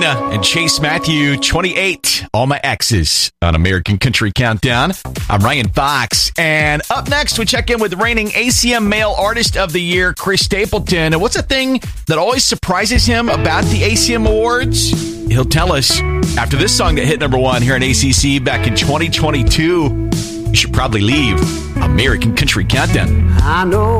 Selena and Chase Matthew, 28, All My Exes on American Country Countdown. I'm Ryan Fox. And up next, we check in with reigning ACM Male Artist of the Year, Chris Stapleton. And what's a thing that always surprises him about the ACM Awards? He'll tell us after this song that hit number 1 here in ACC back in 2022. You should probably leave American Country Countdown. I know